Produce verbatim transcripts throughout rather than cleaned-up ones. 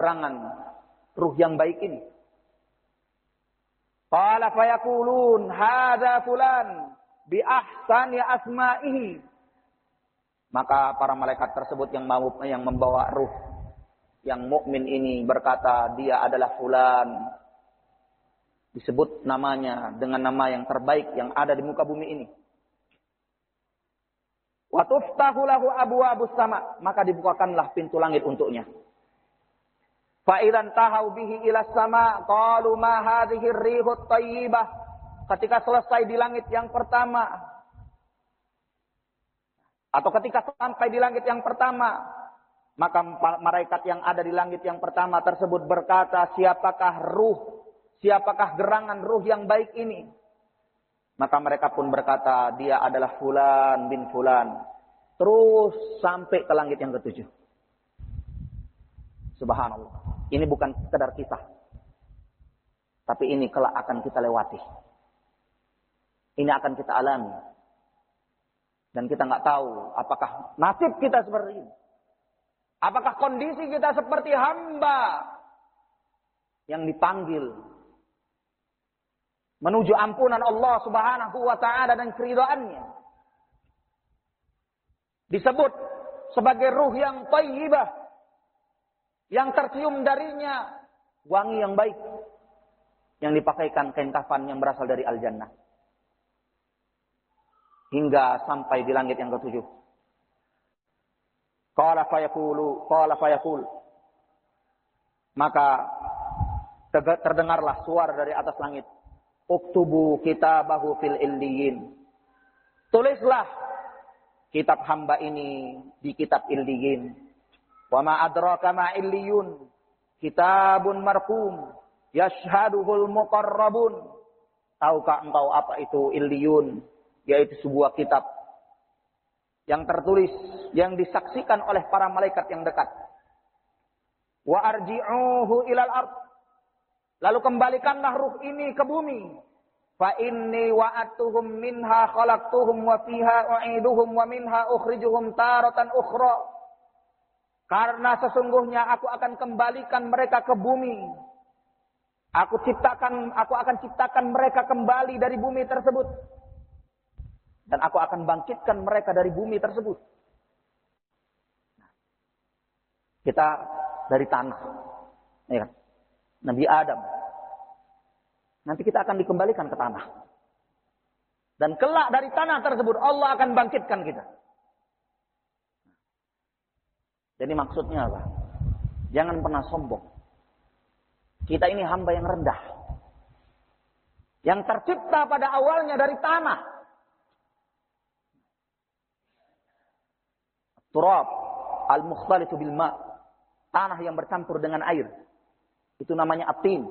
gerangan ruh yang baik ini. Qala fayaqulun hadza fulan bi ahsani asma'ihi. Maka para malaikat tersebut yang mau yang membawa ruh yang mukmin ini berkata, dia adalah fulan. Disebut namanya dengan nama yang terbaik yang ada di muka bumi ini. Wa tuftahu lahu abwaabus sama, maka dibukakanlah pintu langit untuknya. Fa idzan tahau bihi ila sama qalu ma hadhihi ar-rihut thayyibah. Ketika selesai di langit yang pertama atau ketika sampai di langit yang pertama, maka malaikat yang ada di langit yang pertama tersebut berkata, siapakah ruh, siapakah gerangan ruh yang baik ini? Maka mereka pun berkata, dia adalah fulan bin fulan. Terus sampai ke langit yang ketujuh. Subhanallah. Ini bukan sekedar kisah. Tapi ini kelak akan kita lewati. Ini akan kita alami. Dan kita nggak tahu apakah nasib kita seperti ini. Apakah kondisi kita seperti hamba yang dipanggil menuju ampunan Allah Subhanahu wa taala dan keridhaannya. Disebut sebagai ruh yang thayyibah, yang tercium darinya wangi yang baik, yang dipakaikan kain kafan yang berasal dari al-jannah. Hingga sampai di langit yang ketujuh. Qala fayaqulu, qala fayaqul. Maka terdengarlah suara dari atas langit. Uktubu kitabahu fil illiyin. Tulislah kitab hamba ini di kitab illiyin. Wa ma adraka ma illiyun. Kitabun marqum yashhaduhul muqarrabun. Tahukah engkau apa itu illiyun? Yaitu sebuah kitab yang tertulis, yang disaksikan oleh para malaikat yang dekat. Wa arji'uhu ilal ard. Lalu kembalikanlah ruh ini ke bumi. Fa inni wa'atuhum minha khalaqtuhum wa fiha u'iduhum wa minha ukhrijuhum taratan ukhra. Karena sesungguhnya aku akan kembalikan mereka ke bumi. Aku ciptakan, aku akan ciptakan mereka kembali dari bumi tersebut. Dan aku akan bangkitkan mereka dari bumi tersebut. Kita dari tanah. Ya. Nabi Adam. Nanti kita akan dikembalikan ke tanah. Dan kelak dari tanah tersebut Allah akan bangkitkan kita. Jadi maksudnya apa? Jangan pernah sombong. Kita ini hamba yang rendah. Yang tercipta pada awalnya dari tanah. Turab al-mukhtalitu bil ma'. Tanah yang bercampur dengan air. Itu namanya atin.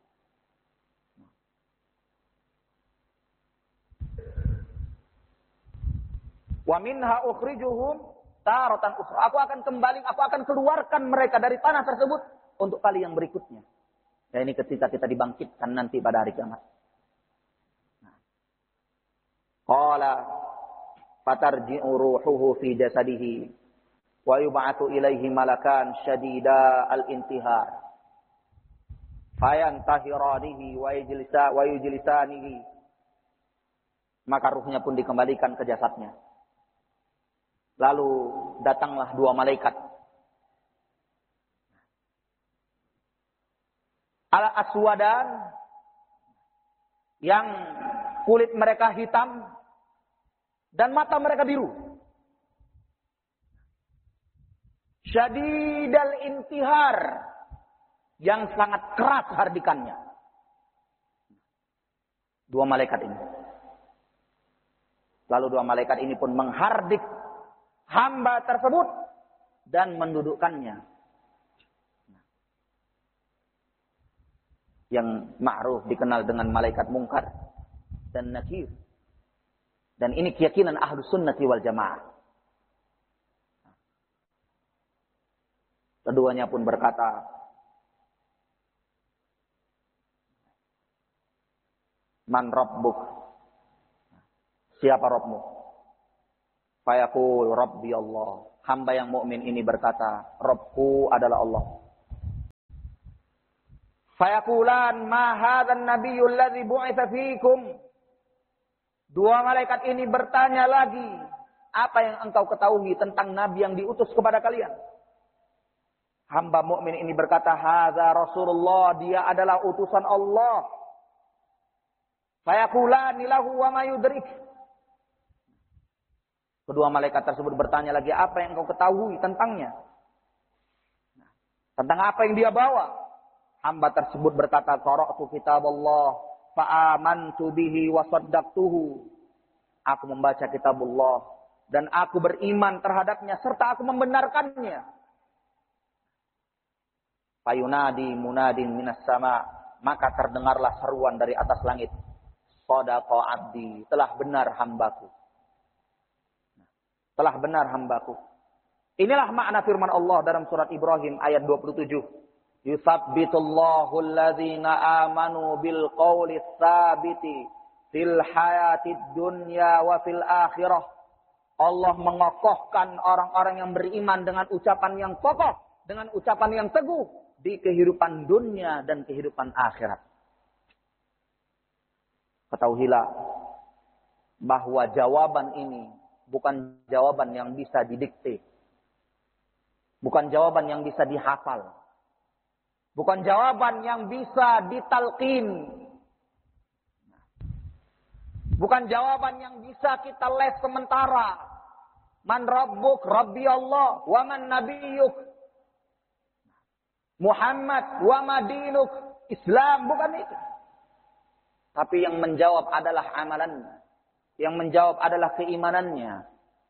Wa minha ukhrijuhum taratan ukhra. Aku akan kembali, aku akan keluarkan mereka dari tanah tersebut untuk kali yang berikutnya. Ya, ini ketika kita dibangkitkan nanti pada hari kiamat. Qala fatarji'u ruhuhu fi jasadihi wa yub'atsu ilaihi malakan syadida al-intihar fayantahiranihi wa yajlisa wa yujlisanihi. Maka ruhnya pun dikembalikan ke jasadnya. Lalu datanglah dua malaikat. Al-aswadan, yang kulit mereka hitam dan mata mereka biru. Syadidal intihar, yang sangat keras hardikannya. Dua malaikat ini. Lalu dua malaikat ini pun menghardik hamba tersebut dan mendudukkannya. Yang ma'ruf dikenal dengan malaikat mungkar dan nakir. Dan ini keyakinan Ahlus Sunnati wal Jamaah. Keduanya pun berkata, Man Rabbuk? Siapa Rabbmu? Fayaqul Rabbi Allah. Hamba yang mukmin ini berkata, Rabbku adalah Allah. Fayaqulan ma hadzal nabiyyul ladzi bu'itsa fiikum. Dua malaikat ini bertanya lagi, apa yang engkau ketahui tentang nabi yang diutus kepada kalian? Hamba mukmin ini berkata, hadza Rasulullah, dia adalah utusan Allah. Fayaqulani lahu wa ma yudrik. Kedua malaikat tersebut bertanya lagi, apa yang engkau ketahui tentangnya? Tentang apa yang dia bawa? Hamba tersebut berkata, qara'tu kitaballah fa amantu bihi wa saddaqtuhu. Aku membaca kitabullah dan aku beriman terhadapnya serta aku membenarkannya. Fayunadi munadin minas sama, maka terdengarlah seruan dari atas langit. Shadaqa abdi, telah benar hambaku. Telah benar hambaku. Inilah makna firman Allah dalam surat Ibrahim ayat dua puluh tujuh. Yuthabbitullahu alladhina amanu bil qawli tsabiti fil hayatid dunya wa fil akhirah. Allah mengokohkan orang-orang yang beriman dengan ucapan yang kokoh, dengan ucapan yang teguh di kehidupan dunia dan kehidupan akhirat. Ketahuilah bahwa jawaban ini bukan jawaban yang bisa didikte. Bukan jawaban yang bisa dihafal. Bukan jawaban yang bisa ditalqin. Bukan jawaban yang bisa kita les sementara. Man rabbuk, Rabbi Allah, wa man nabiyyuk, Muhammad, wa madinuk, Islam, bukan itu. Tapi yang menjawab adalah amalannya. Yang menjawab adalah keimanannya.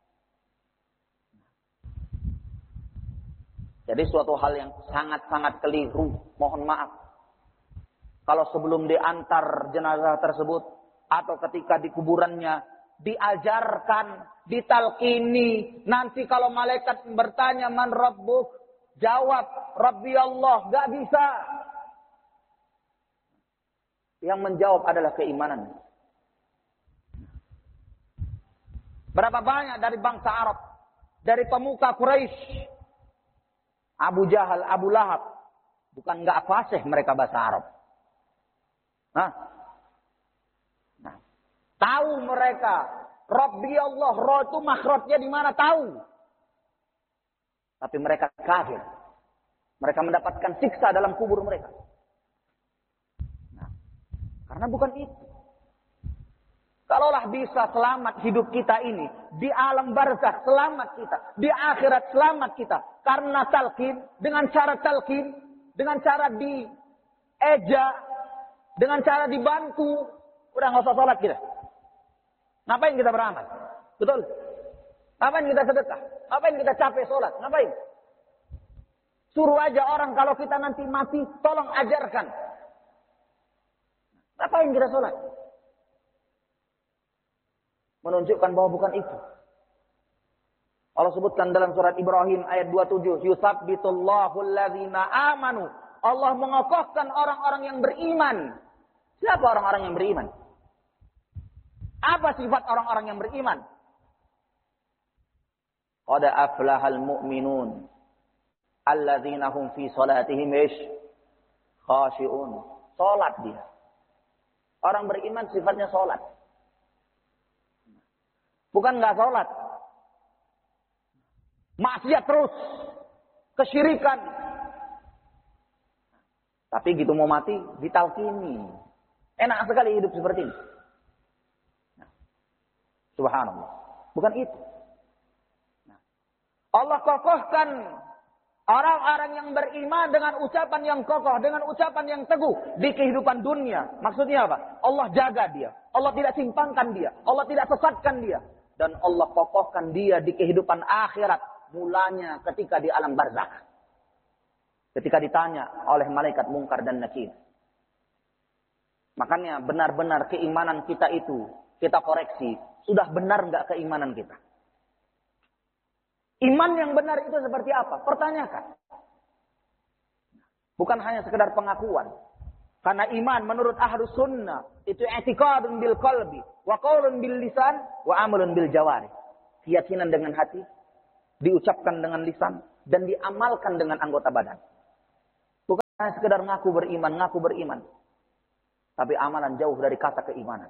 Jadi suatu hal yang sangat-sangat keliru. Mohon maaf. Kalau sebelum diantar jenazah tersebut, atau ketika di kuburannya, diajarkan, ditalqini. Nanti kalau malaikat bertanya, man rabbuk, jawab, Rabbi Allah. Gak bisa. Yang menjawab adalah keimanan. Berapa banyak dari bangsa Arab, dari pemuka Quraisy, Abu Jahal, Abu Lahab, bukan gak fasih mereka bahasa Arab. Nah, nah, tahu mereka, Rabbi Allah, roh itu makhrajnya di mana tahu. Tapi mereka kafir. Mereka mendapatkan siksa dalam kubur mereka. Nah, karena bukan itu. Kalaulah bisa selamat hidup kita ini, di alam barzakh selamat kita, di akhirat selamat kita. Karena talqin, dengan cara talqin, dengan cara dieja, dengan cara dibantu, udah nggak usah sholat kita. Ngapain kita beramal? Betul? Ngapain kita sedekah? Ngapain kita capek sholat? Ngapain? Suruh aja orang kalau kita nanti mati, tolong ajarkan. Ngapain kita sholat? Menunjukkan bahwa bukan itu. Allah sebutkan dalam surat Ibrahim ayat dua puluh tujuh, yusabbitullahu alladzina amanu. Allah mengokohkan orang-orang yang beriman. Siapa orang-orang yang beriman? Apa sifat orang-orang yang beriman? Qad aflahal mu'minun alladzina hum fi salatihim ish khashi'un. Salat dia. Orang beriman sifatnya salat. Bukan enggak salat. Maksiat terus. Kesyirikan. Tapi gitu mau mati, ditalkini. Enak sekali hidup seperti ini. Nah, subhanallah. Bukan itu. Nah, Allah kokohkan orang-orang yang beriman dengan ucapan yang kokoh, dengan ucapan yang teguh di kehidupan dunia. Maksudnya apa? Allah jaga dia. Allah tidak simpangkan dia. Allah tidak sesatkan dia. Dan Allah kokohkan dia di kehidupan akhirat. Mulanya ketika di alam barzakh. Ketika ditanya oleh malaikat Munkar dan Nakir. Makanya benar-benar keimanan kita itu, kita koreksi. Sudah benar enggak keimanan kita? Iman yang benar itu seperti apa? Pertanyakan. Bukan hanya sekedar pengakuan. Karena iman menurut ahlus sunnah itu i'tiqadun bil qalbi wa qaulun bil lisan wa amalun bil jawari. Keyakinan dengan hati, diucapkan dengan lisan dan diamalkan dengan anggota badan. sekedar ngaku beriman, ngaku beriman. Tapi amalan jauh dari kata keimanan.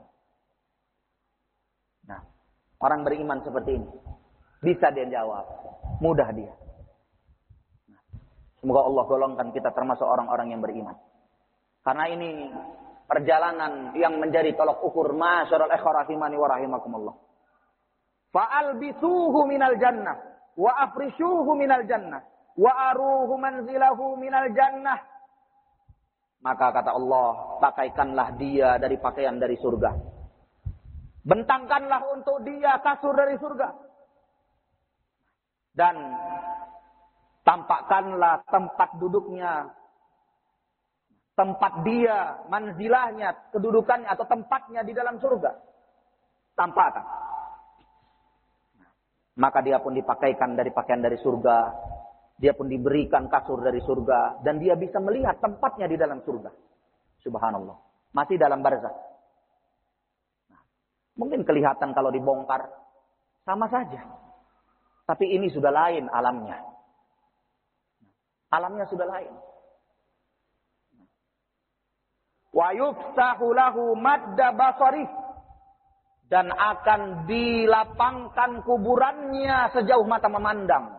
Nah, orang beriman seperti ini. Bisa dia jawab. Mudah dia. Nah, semoga Allah golongkan kita termasuk orang-orang yang beriman. Karena ini perjalanan yang menjadi tolok ukur masyarul ikhwah rahimani wa rahimakumullah. Fa'albisuhu minal jannah wa afrishuhu minal jannah wa aruhu manzilahu minal jannah. Maka kata Allah, pakaikanlah dia dari pakaian dari surga. Bentangkanlah untuk dia kasur dari surga. Dan tampakkanlah tempat duduknya, tempat dia, manzilahnya, kedudukannya atau tempatnya di dalam surga. Tampakkan. Maka dia pun dipakaikan dari pakaian dari surga. Dia pun diberikan kasur dari surga. Dan dia bisa melihat tempatnya di dalam surga. Subhanallah. Masih dalam barzakh. Nah, mungkin kelihatan kalau dibongkar. Sama saja. Tapi ini sudah lain alamnya. Alamnya sudah lain. Wa yuftahu lahu madda basarih. Dan akan dilapangkan kuburannya sejauh mata memandang.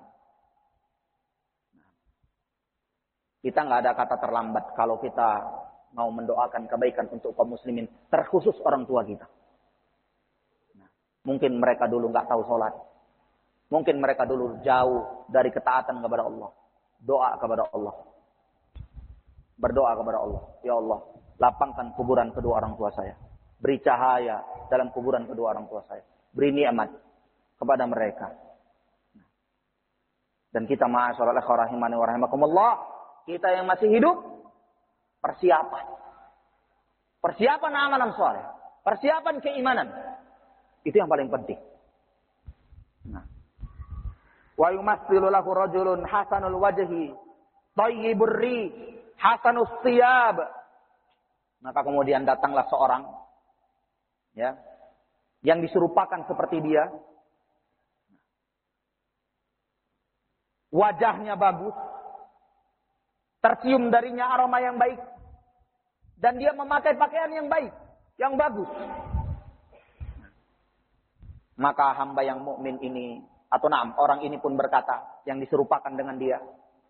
Kita nggak ada kata terlambat kalau kita mau mendoakan kebaikan untuk kaum muslimin, terkhusus orang tua kita. Nah, mungkin mereka dulu nggak tahu sholat, mungkin mereka dulu jauh dari ketaatan kepada Allah. Doa kepada Allah, berdoa kepada Allah. Ya Allah, lapangkan kuburan kedua orang tua saya, beri cahaya dalam kuburan kedua orang tua saya, beri nikmat kepada mereka. Dan kita ma'asyiral ikhwah rahimani wa rahimakumullah, kita yang masih hidup, persiapan. Persiapan amalan saleh. Persiapan keimanan. Itu yang paling penting. Nah. Wa yumassilu lahu rajulun hasanul wajhi, thayyibur rih, hasanus thiyab. Maka kemudian datanglah seorang ya, yang diserupakan seperti dia. Wajahnya bagus, tercium darinya aroma yang baik. Dan dia memakai pakaian yang baik, yang bagus. Maka hamba yang mukmin ini, atau naam, orang ini pun berkata, yang diserupakan dengan dia.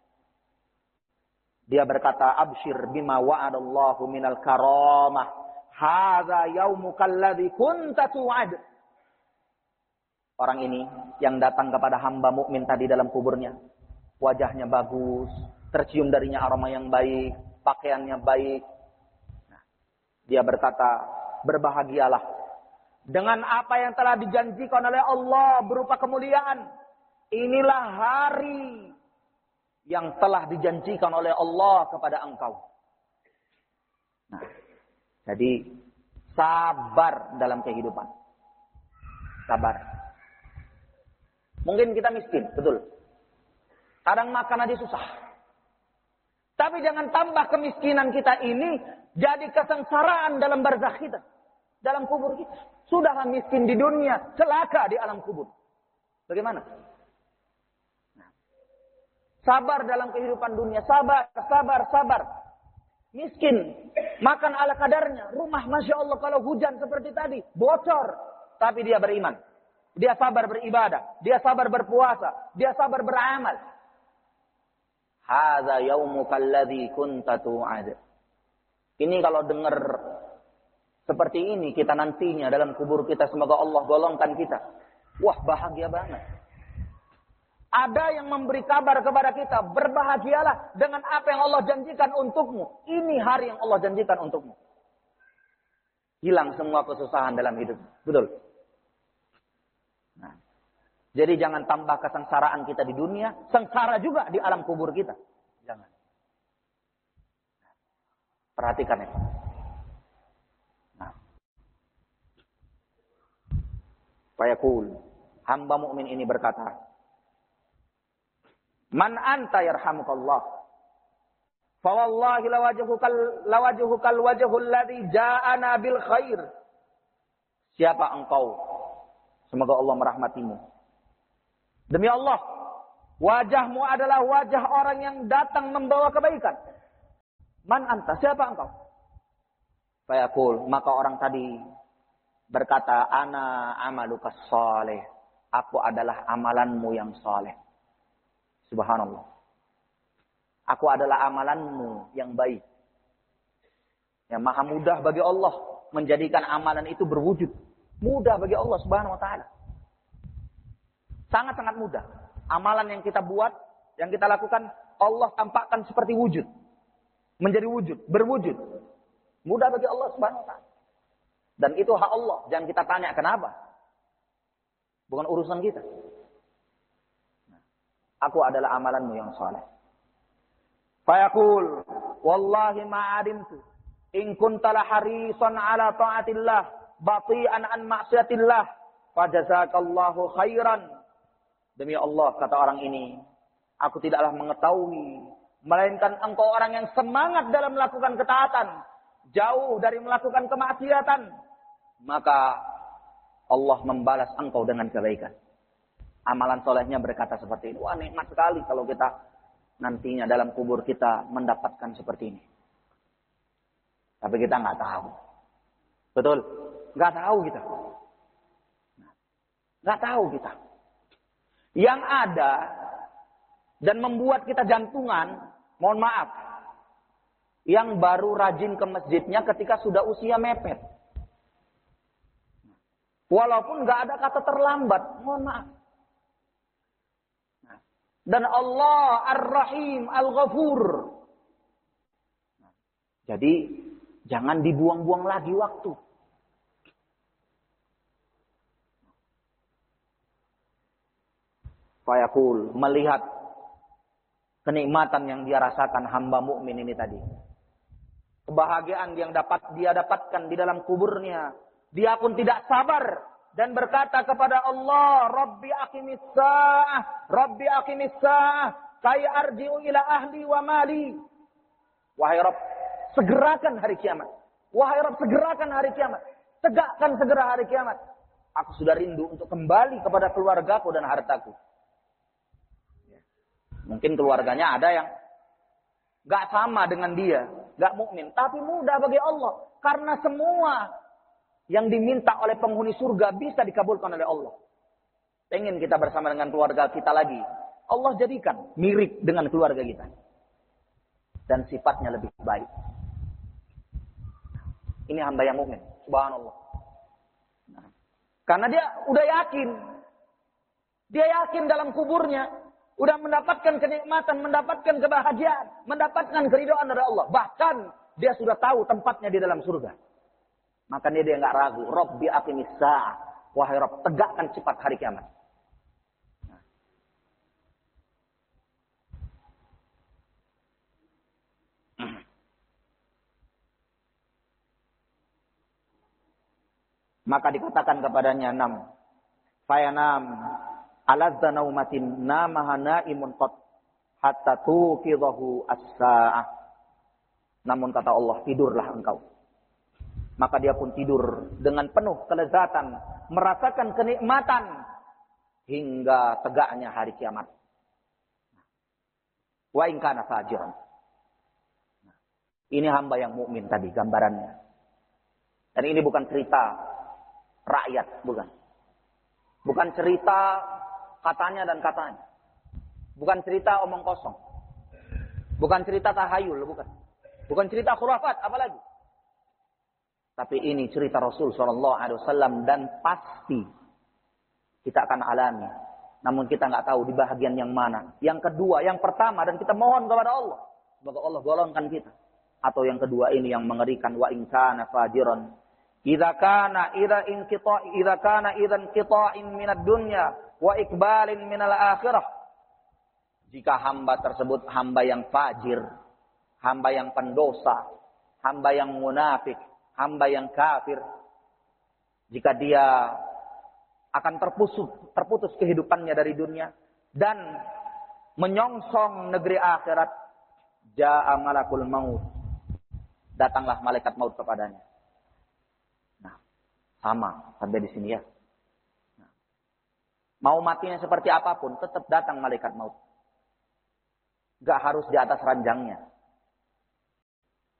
Dia berkata, abshir bima wa'adallahu minal karamah. Hadza yaumuka alladzi kunta tu'ad. Orang ini yang datang kepada hamba mukmin tadi dalam kuburnya. Wajahnya bagus, tercium darinya aroma yang baik, pakaiannya baik. Nah, dia berkata, berbahagialah dengan apa yang telah dijanjikan oleh Allah berupa kemuliaan. Inilah hari yang telah dijanjikan oleh Allah kepada engkau. Nah, jadi sabar dalam kehidupan. Sabar. Mungkin kita miskin, betul. Kadang makan aja susah. Tapi jangan tambah kemiskinan kita ini jadi kesengsaraan dalam barzakh kita. Dalam kubur kita. Sudahlah miskin di dunia, celaka di alam kubur. Bagaimana? Nah, sabar dalam kehidupan dunia. Sabar, sabar, sabar. Miskin. Makan ala kadarnya. Rumah, Masya Allah, kalau hujan seperti tadi. Bocor. Tapi dia beriman. Dia sabar beribadah. Dia sabar berpuasa. Dia sabar beramal. Hadza yaumuka alladzi kunta tu'ad. Ini kalau dengar seperti ini kita nantinya dalam kubur kita, semoga Allah golongkan kita. Wah, bahagia banget. Ada yang memberi kabar kepada kita, berbahagialah dengan apa yang Allah janjikan untukmu. Ini hari yang Allah janjikan untukmu. Hilang semua kesusahan dalam hidup. Betul. Nah, jadi jangan tambah kesengsaraan kita di dunia, sengsara juga di alam kubur kita. Jangan. Perhatikan itu. Nah. Fayaqul, hamba mukmin ini berkata, "Man anta yarhamukallah? Fa wallahi lawajhukal lawajhukal wajhul ladzi ja'ana bil khair." Siapa engkau? Semoga Allah merahmatimu. Demi Allah, wajahmu adalah wajah orang yang datang membawa kebaikan. Man anta, siapa engkau? Fayaqul, maka orang tadi berkata, ana amalukas saleh. Aku adalah amalanmu yang saleh. Subhanallah. Aku adalah amalanmu yang baik. Yang maha mudah bagi Allah menjadikan amalan itu berwujud. Mudah bagi Allah Subhanahu wa taala. Sangat-sangat mudah. Amalan yang kita buat, yang kita lakukan, Allah tampakkan seperti wujud. Menjadi wujud, berwujud. Mudah bagi Allah Subhanahu wa taala. Dan itu hak Allah, jangan kita tanya kenapa. Bukan urusan kita. Aku adalah amalanmu yang saleh. Fayaqul, wallahi ma'adimtu in kunta la harisan ala ta'atillah bati'an an ma'siyatillah fajazakallahu khairan. Demi Allah, kata orang ini, aku tidaklah mengetahui melainkan engkau orang yang semangat dalam melakukan ketaatan, jauh dari melakukan kemaksiatan, maka Allah membalas engkau dengan kebaikan. Amalan solehnya berkata seperti ini. Wah, nikmat sekali kalau kita nantinya dalam kubur kita mendapatkan seperti ini. Tapi kita nggak tahu. Betul? Nggak tahu kita. Nggak tahu kita. Yang ada dan membuat kita jantungan, mohon maaf, yang baru rajin ke masjidnya ketika sudah usia mepet. Walaupun nggak ada kata terlambat, mohon maaf. Dan Allah Ar-Rahim Al-Ghafur. Jadi jangan dibuang-buang lagi waktu. Fayaqul, melihat kenikmatan yang dia rasakan hamba mukmin ini tadi. Kebahagiaan yang dapat dia dapatkan di dalam kuburnya. Dia pun tidak sabar dan berkata kepada Allah, Rabbi aqimis sa'ah, Rabbi aqimis sa'ah, kaya arji'u ila ahli wa mali. Wahai Rabb, segerakan hari kiamat. Wahai Rabb, segerakan hari kiamat. Tegakkan segera hari kiamat. Aku sudah rindu untuk kembali kepada keluargaku dan hartaku. Mungkin keluarganya ada yang gak sama dengan dia, gak mukmin, tapi mudah bagi Allah. Karena semua yang diminta oleh penghuni surga bisa dikabulkan oleh Allah. Pengen kita bersama dengan keluarga kita lagi, Allah jadikan mirip dengan keluarga kita. Dan sifatnya lebih baik. Ini hamba yang mukmin, subhanallah. Nah, karena dia udah yakin. Dia yakin dalam kuburnya udah mendapatkan kenikmatan, mendapatkan kebahagiaan, mendapatkan keridhaan dari Allah. Bahkan dia sudah tahu tempatnya di dalam surga. Maka dia dia enggak ragu. Rabbi aqimis sa'ah. Wahai Rabb, tegakkan cepat hari kiamat. Maka dikatakan kepadanya, nam, fayanam, alazza naumatin namaha naimun qad hatta tuqidahu as-sa'ah. Namun kata Allah, tidurlah engkau. Maka dia pun tidur dengan penuh kelezatan, merasakan kenikmatan hingga tegaknya hari kiamat. Wa in kana fajiran. Ini hamba yang mukmin tadi gambarannya. Dan ini bukan cerita rakyat, bukan. Bukan cerita katanya dan katanya. Bukan cerita omong kosong. Bukan cerita tahayul, bukan. Bukan cerita khurafat, apalagi. Tapi ini cerita Rasul shallallahu alaihi wasallam dan pasti kita akan alami. Namun kita nggak tahu di bahagian yang mana. Yang kedua, yang pertama, dan kita mohon kepada Allah. Semoga Allah golongkan kita. Atau yang kedua ini yang mengerikan, wa in kana fajiran. Idza kana idza inqita' idza kana idzan qita'in minad dunya wa iqbalin minal akhirah. Jika hamba tersebut hamba yang fajir, hamba yang pendosa, hamba yang munafik, hamba yang kafir, jika dia akan terputus, terputus kehidupannya dari dunia dan menyongsong negeri akhirat, ja'a malakul maut, datanglah malaikat maut kepadanya. Nah, sama sampai di sini ya. Nah, mau matinya seperti apapun, tetap datang malaikat maut. Gak harus di atas ranjangnya.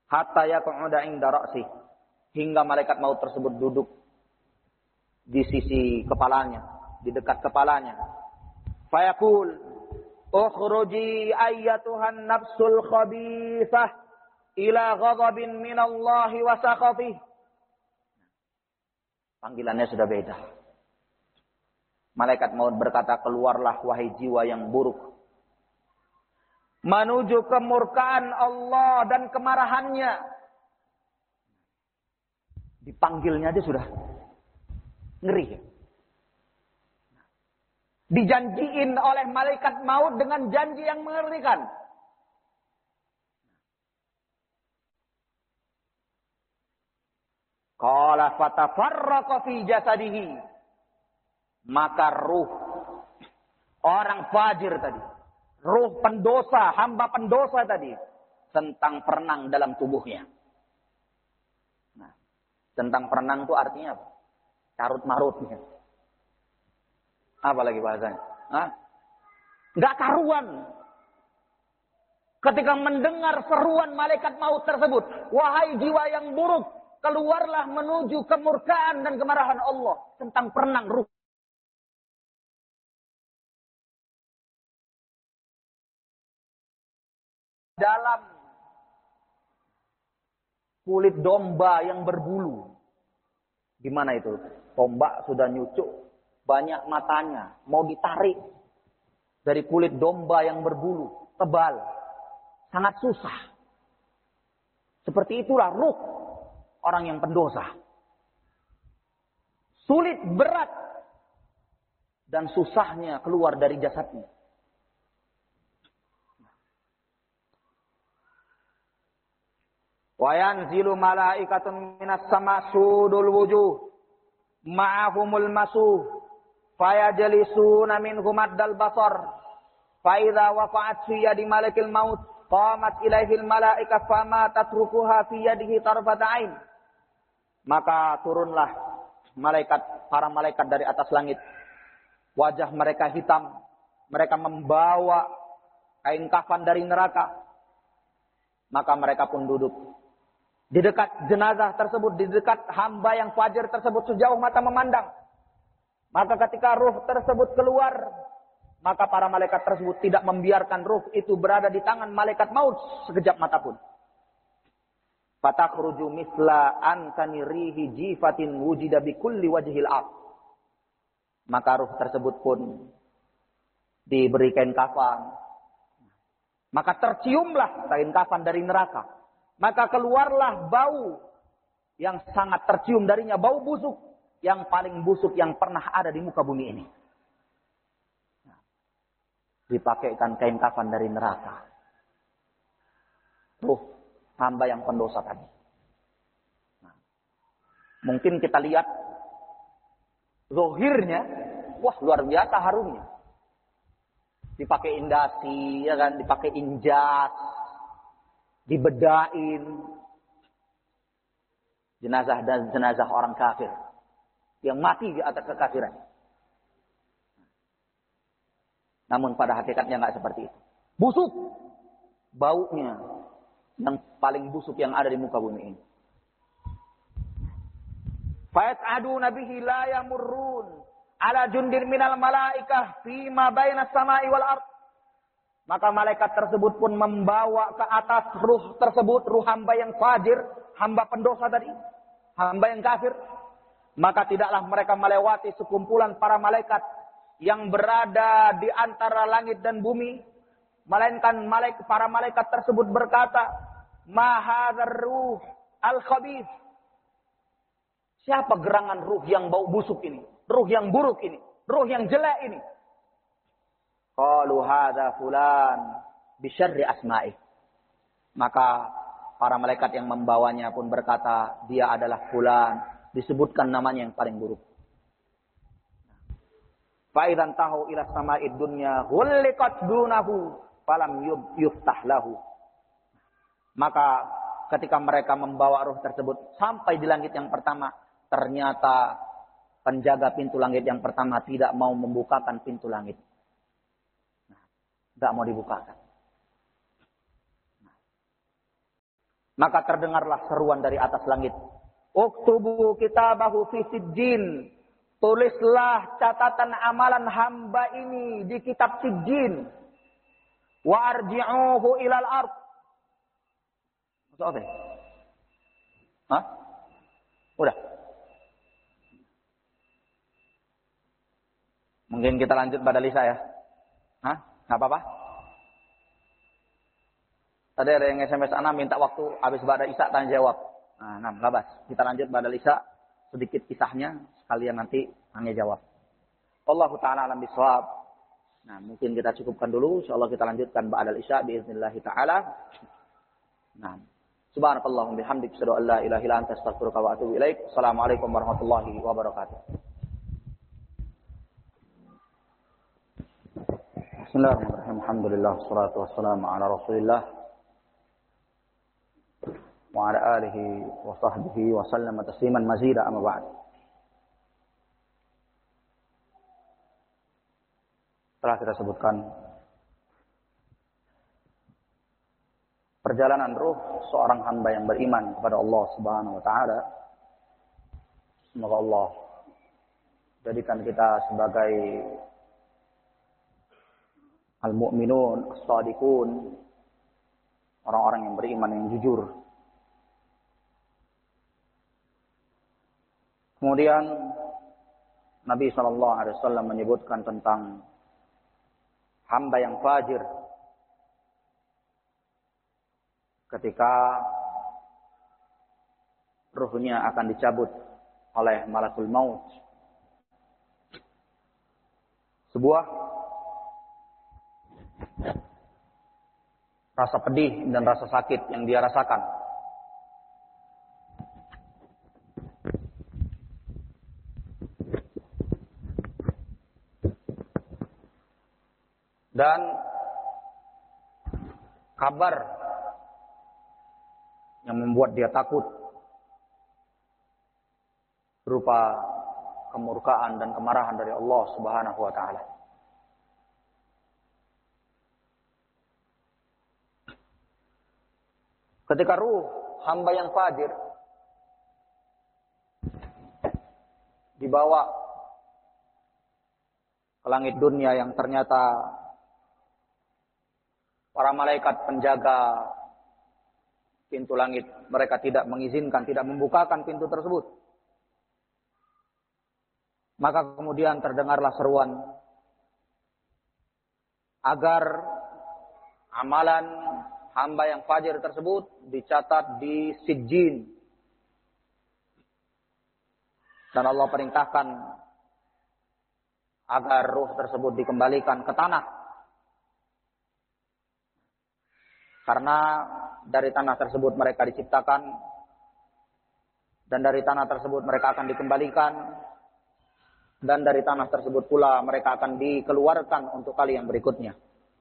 hatta yaq'uda 'inda ra'si, hingga malaikat maut tersebut duduk di sisi kepalanya, di dekat kepalanya. Fayaqul, ukhruji ayyatuhan nafsul khabithah ila ghadabin minallahi wa sakhatih. Panggilannya sudah beda. Malaikat maut berkata, keluarlah wahai jiwa yang buruk, menuju kemurkaan Allah dan kemarahannya. Dipanggilnya aja sudah ngeri. Dijanjiin oleh malaikat maut dengan janji yang mengerikan. Qala fatafarraqa fi jasadihi. Maka ruh orang fajir tadi, ruh pendosa, hamba pendosa tadi, tentang perenang dalam tubuhnya. Nah, tentang perenang itu artinya apa? Carut-marutnya. Apa lagi bahasanya? Hah? Nggak karuan. Ketika mendengar seruan malaikat maut tersebut, wahai jiwa yang buruk, keluarlah menuju kemurkaan dan kemarahan Allah. Tentang perenang ruh. Dalam kulit domba yang berbulu. Gimana itu? Tombak sudah nyucuk, banyak matanya, mau ditarik dari kulit domba yang berbulu, tebal, sangat susah. Seperti itulah ruh orang yang pendosa. Sulit, berat, dan susahnya keluar dari jasadnya. Wa yanzilu malaikatun minas sama sudul wujuh ma'ahumul masuh fayajlisuna minhum addal basar fa idza waqa'at fi yadi malakil maut qamat ilaihil malaika fama tatrukuha fi yadihi tarfata ain. Maka turunlah malaikat, para malaikat dari atas langit. Wajah mereka hitam, mereka membawa kain kafan dari neraka. Maka mereka pun duduk di dekat jenazah tersebut, di dekat hamba yang fajir tersebut sejauh mata memandang. Maka ketika ruh tersebut keluar, maka para malaikat tersebut tidak membiarkan ruh itu berada di tangan malaikat maut sekejap mata pun. Fatakhruju misla ankani rihi jifatin wujida bi kulli wajhil ard. Maka ruh tersebut pun diberi kain kafan. Maka terciumlah kain kafan dari neraka. Maka keluarlah bau yang sangat tercium darinya, bau busuk, yang paling busuk yang pernah ada di muka bumi ini. Dipakaikan kain kafan dari neraka. Ruh hamba yang pendosa tadi. Nah, mungkin kita lihat zohirnya, wah luar biasa harumnya. Dipakai indasi, ya kan, dipakai injas, dibedain. Jenazah dan jenazah orang kafir yang mati di atas kekafiran. Namun pada hakikatnya nggak seperti itu. Busuk baunya, yang paling busuk yang ada di muka bumi ini. Fayas'aduna bihi la yamurrun ala jundir minal malaikah fima bainas sama'i wal ard. Maka malaikat tersebut pun membawa ke atas ruh tersebut, ruh hamba yang fajir, hamba pendosa tadi, hamba yang kafir. Maka tidaklah mereka melewati sekumpulan para malaikat yang berada di antara langit dan bumi, melainkan malaikat, para malaikat tersebut berkata, "Ma hadzal ruh al-khabith." Siapa gerangan ruh yang bau busuk ini? Ruh yang buruk ini? Ruh yang jelek ini? Qalu hadza fulan bi syarri asma'i. Maka para malaikat yang membawanya pun berkata, dia adalah fulan, disebutkan namanya yang paling buruk. Fa idzan tahu ila sama'id dunya ghulliqat dunahu falam yuftah lahu. Maka ketika mereka membawa ruh tersebut sampai di langit yang pertama, ternyata penjaga pintu langit yang pertama tidak mau membukakan pintu langit. Tidak mau dibukakan. Maka terdengarlah seruan dari atas langit. Uktubu kitabahu fi sijjin. Tulislah catatan amalan hamba ini di kitab sijjin. Wa arji'uhu ilal ard. Maksud apa? Hah? Udah. Mungkin kita lanjut pada Lisa ya. Hah? Nggak apa-apa? Tadi ada yang S M S Ana minta waktu habis pada Isya tanya jawab. Nah, enam, labas. Kita lanjut pada Lisa sedikit kisahnya sekalian nanti tanya jawab. Allahu taala alam bisawab. Nah, mungkin kita cukupkan dulu, insyaallah kita lanjutkan ba'da Isya باذنillah taala. Nah, subhanakallahumma bihamdika asyhadu an la ilaha illa anta astaghfiruka wa atubu ilaik. Assalamualaikum warahmatullahi wabarakatuh. Bismillahirrahmanirrahim. Alhamdulillah wassalatu wassalamu ala Rasulillah wa ala alihi wa sahbihi wa sallama tasliman mazida amma ba'd. Telah kita sebutkan perjalanan ruh seorang hamba yang beriman kepada Allah Subhanahu wa taala. Semoga Allah jadikan kita sebagai al-mu'minun, as-sadiqun, orang-orang yang beriman yang jujur. Kemudian Nabi shallallahu alaihi wasallam menyebutkan tentang hamba yang fajir ketika ruhnya akan dicabut oleh malakul maut. Sebuah rasa pedih dan rasa sakit yang dia rasakan. Dan kabar yang membuat dia takut berupa kemurkaan dan kemarahan dari Allah Subhanahu wa taala. Ketika ruh hamba yang fajir dibawa ke langit dunia yang ternyata para malaikat penjaga pintu langit, mereka tidak mengizinkan, tidak membukakan pintu tersebut. Maka kemudian terdengarlah seruan agar amalan hamba yang fajir tersebut dicatat di sijjin. Dan Allah perintahkan agar ruh tersebut dikembalikan ke tanah. Karena dari tanah tersebut mereka diciptakan. Dan dari tanah tersebut mereka akan dikembalikan. Dan dari tanah tersebut pula mereka akan dikeluarkan untuk kali yang berikutnya.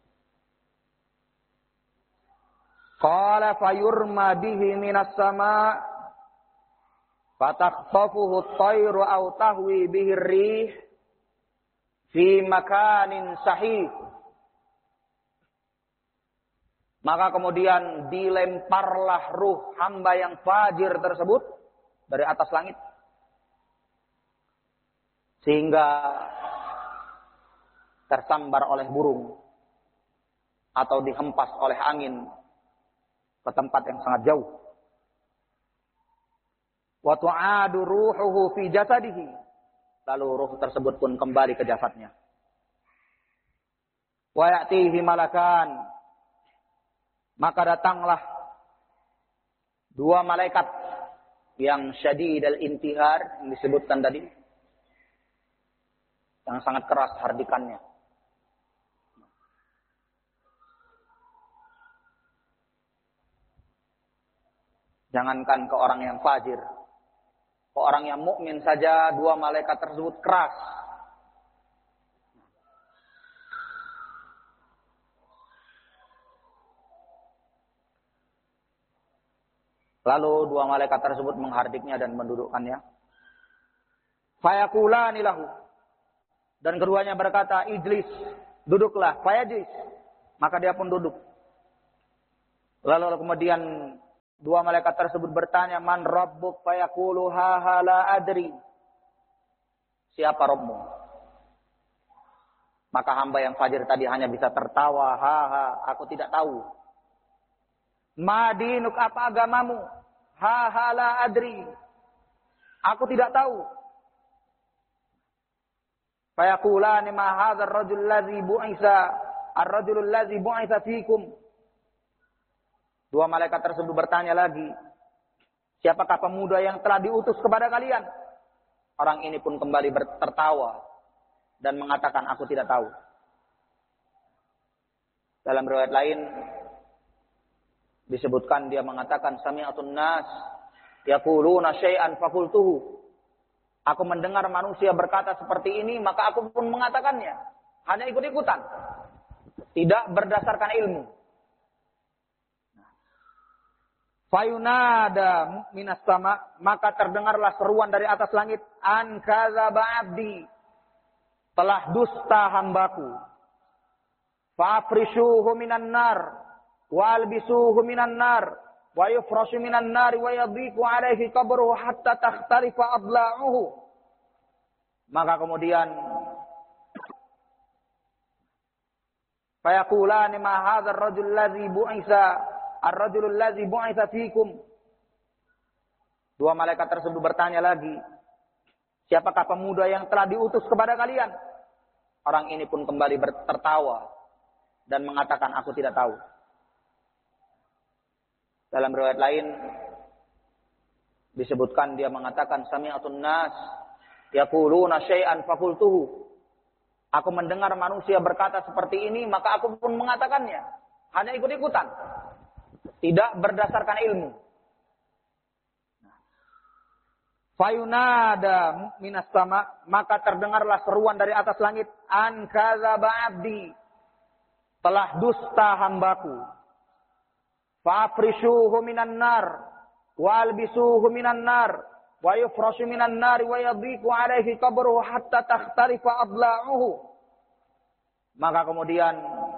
Qala fayurma bihi minas sama' fatakhtafuhu at-tayru aw tahwi bihi ar-rih fi makanin sahih. Maka kemudian dilemparlah ruh hamba yang fajir tersebut dari atas langit. Sehingga tersambar oleh burung atau dihempas oleh angin ke tempat yang sangat jauh. Wa tu'adu ruhuhu fi jasadihi. Lalu ruh tersebut pun kembali ke jasadnya. Wa ya'tihi malakan. Maka datanglah dua malaikat yang syadid al-intihar yang disebutkan tadi, yang sangat keras hardikannya. Jangankan ke orang yang fajir, ke orang yang mukmin saja dua malaikat tersebut keras. Lalu dua malaikat tersebut menghardiknya dan mendudukkannya. Fayaqulani lahu. Dan keduanya berkata, "Ijlis, duduklah." Fayajlis. Maka dia pun duduk. Lalu kemudian Dua malaikat tersebut bertanya, "Man rabbuk?" Fayaqulu, "Ha ha la adri." Siapa Rabbmu? Maka hamba yang fajir tadi hanya bisa tertawa, "Ha ha, aku tidak tahu." "Ma dinuk, apa agamamu?" "Ha ha la adri." Aku tidak tahu. Fayaqulani, "Ma hadzal rajul ladzi bu'itsa ar-rajulul ladzi bu'itsa fikum." Dua malaikat tersebut bertanya lagi, "Siapakah pemuda yang telah diutus kepada kalian?" Orang ini pun kembali tertawa dan mengatakan, "Aku tidak tahu." Dalam riwayat lain disebutkan dia mengatakan, "Sami'atun nas yaquluna syai'an faqultuhu." Aku mendengar manusia berkata seperti ini, maka aku pun mengatakannya. Hanya ikut-ikutan. Tidak berdasarkan ilmu. Fayunada minas sama, maka terdengarlah seruan dari atas langit, "An kadzaba 'abdi." Telah dusta hambaku. Fa'afrishuhu minan nar, wa albisuhu minan nar, wa yufrashu minan nar, wa yadhiqu 'alaihi qabruhu hatta takhtalifa adla'uhu. Maka kemudian fayaqulani, "Ma hadzal rajul ladzi bu'itsa ar-rajulul ladzi bu'itsa fikum." Dua malaikat tersebut bertanya lagi, "Siapakah pemuda yang telah diutus kepada kalian?" Orang ini pun kembali tertawa dan mengatakan, "Aku tidak tahu." Dalam riwayat lain disebutkan dia mengatakan, "Sami'atun nas yaquluna syai'an faqultuhu." Aku mendengar manusia berkata seperti ini, maka aku pun mengatakannya. Hanya ikut-ikutan. Tidak berdasarkan ilmu. Fayunada minas sama, maka terdengarlah seruan dari atas langit, "An kadzaba 'abdi." Telah dusta hambaku. Fa'afrishuhu minan nar, wa albisuhu minan nar, wa yufrashu minan nar, wa yadhiqu 'alaihi qabruhu hatta takhtalifa adla'uhu. Maka kemudian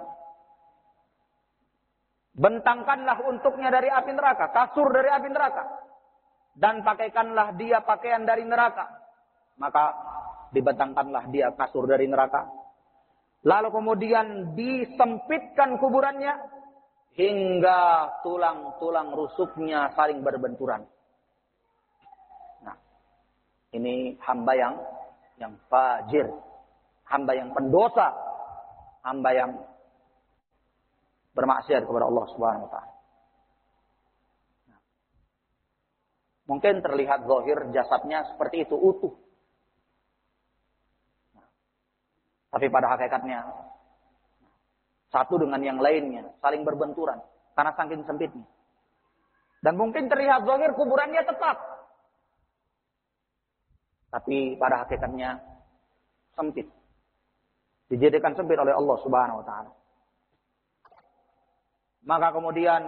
bentangkanlah untuknya dari api neraka, kasur dari api neraka, dan pakaikanlah dia pakaian dari neraka. Maka dibentangkanlah dia kasur dari neraka. Lalu kemudian disempitkan kuburannya hingga tulang-tulang rusuknya saling berbenturan. Nah, ini hamba yang yang fajir, hamba yang pendosa, hamba yang bermaksiat kepada Allah Subhanahu wa taala. Mungkin terlihat zahir jasadnya seperti itu utuh. Tapi pada hakikatnya satu dengan yang lainnya saling berbenturan karena saking sempitnya. Dan mungkin terlihat zahir kuburannya tetap. Tapi pada hakikatnya sempit. Dijadikan sempit oleh Allah Subhanahu wa taala. Maka kemudian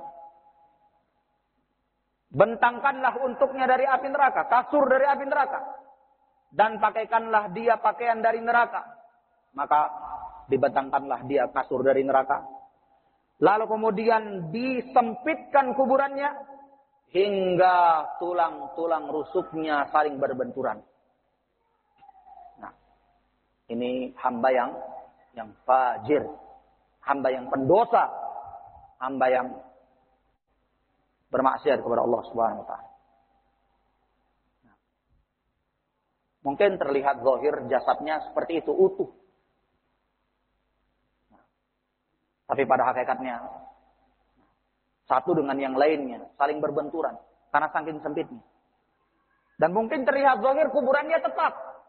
bentangkanlah untuknya dari api neraka, kasur dari api neraka, dan pakaikanlah dia pakaian dari neraka. Maka dibentangkanlah dia kasur dari neraka. Lalu kemudian disempitkan kuburannya hingga tulang-tulang rusuknya saling berbenturan. Nah, ini hamba yang yang fajir, hamba yang pendosa, hamba yang bermaksiat kepada Allah Subhanahu wa taala. Nah, mungkin terlihat zahir jasadnya seperti itu utuh. Tapi pada hakikatnya satu dengan yang lainnya saling berbenturan karena saking sempitnya. Dan mungkin terlihat zahir kuburannya tetap.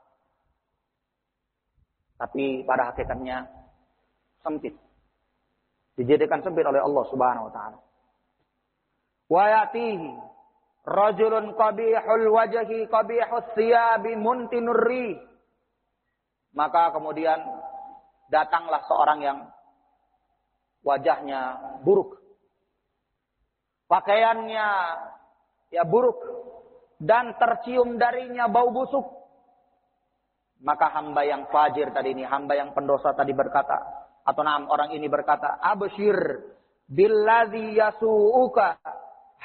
Tapi pada hakikatnya sempit. Dijadikan sempit oleh Allah Subhanahu wa taala. Wa yatihi rajulun qabihul wajhi qabihus thiyabi muntinur rih. Maka kemudian datanglah seorang yang wajahnya buruk, pakaiannya ya buruk, dan tercium darinya bau busuk. Maka hamba yang fajir tadi ini, hamba yang pendosa tadi berkata, atau nam orang ini berkata, "Abshir billadzi yasu'uka